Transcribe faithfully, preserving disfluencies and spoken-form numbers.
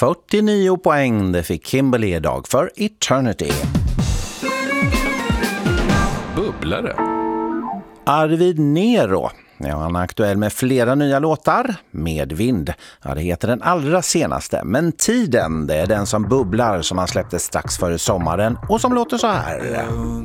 fyrtionio poäng, det fick Kimberly idag för Eternity. Bubblare. Arvid Nero. Ja, han är aktuell med flera nya låtar. Medvind. Ja, det heter den allra senaste. Men Tiden, det är den som bubblar som han släppte strax före sommaren och som låter så här.